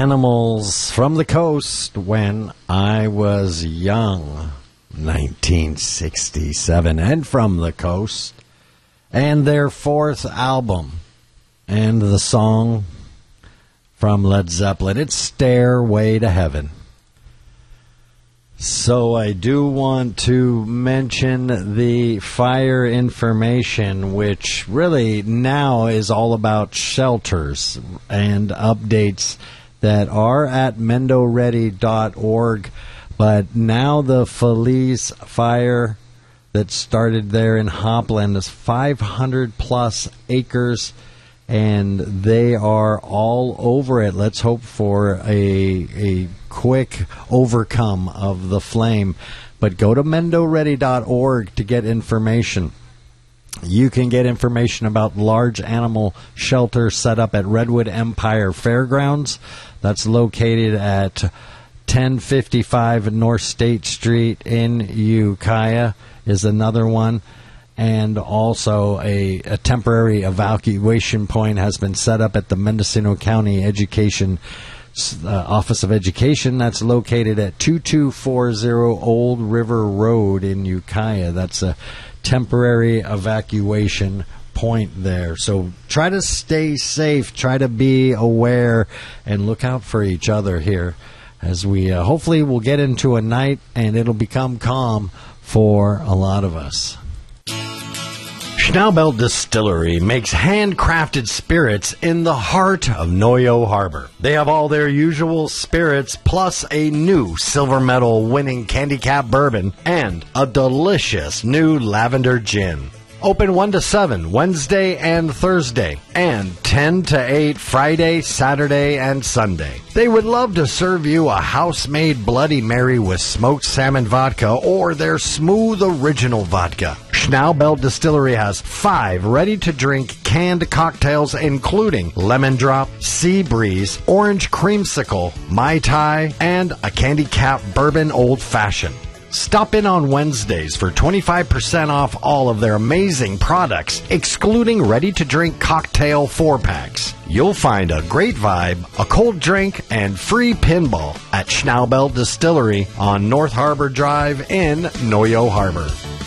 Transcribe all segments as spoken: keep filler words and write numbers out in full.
Animals from the Coast when I was young, nineteen sixty-seven, and From the Coast, and their fourth album, and the song from Led Zeppelin, it's Stairway to Heaven. So I do want to mention the fire information, which really now is all about shelters and updates that are at mendo ready dot org. But now the Felice fire that started there in Hopland is five hundred plus acres, and they are all over it. Let's hope for a a quick overcome of the flame. But go to mendo ready dot org to get information. You can get information about large animal shelter set up at Redwood Empire Fairgrounds. That's located at ten fifty-five North State Street in Ukiah is another one. And also a, a temporary evacuation point has been set up at the Mendocino County Education uh, Office of Education. That's located at twenty-two forty Old River Road in Ukiah. That's a temporary evacuation point there. So try to stay safe, try to be aware, and look out for each other here as we uh, hopefully will get into a night and it'll become calm for a lot of us. Schnaubelt Distillery makes handcrafted spirits in the heart of Noyo Harbor. They have all their usual spirits, plus a new silver medal winning Candy Cap bourbon and a delicious new lavender gin. Open one to seven Wednesday and Thursday, and ten to eight Friday, Saturday, and Sunday. They would love to serve you a house-made Bloody Mary with smoked salmon vodka or their smooth original vodka. Schnaubelt Distillery has five ready-to-drink canned cocktails, including Lemon Drop, Sea Breeze, Orange Creamsicle, Mai Tai, and a Candy Cap Bourbon Old Fashioned. Stop in on Wednesdays for twenty-five percent off all of their amazing products, excluding ready-to-drink cocktail four-packs. You'll find a great vibe, a cold drink, and free pinball at Schnaubelt Distillery on North Harbor Drive in Noyo Harbor.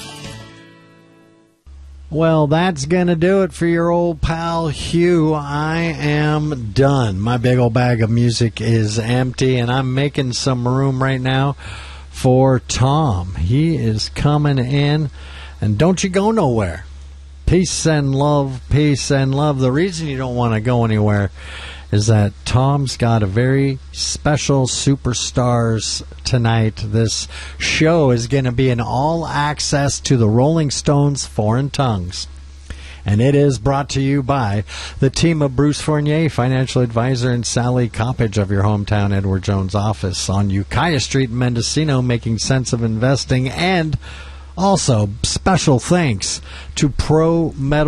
Well, that's going to do it for your old pal Hugh. I am done. My big old bag of music is empty, and I'm making some room right now for Tom. He is coming in, and don't you go nowhere. Peace and love, peace and love. The reason you don't want to go anywhere is that Tom's got a very special superstars tonight. This show is going to be an all access to the Rolling Stones Foreign Tongues. And it is brought to you by the team of Bruce Fournier, financial advisor, and Sally Coppage of your hometown Edward Jones office on Ukiah Street in Mendocino, making sense of investing. And also special thanks to Pro Metal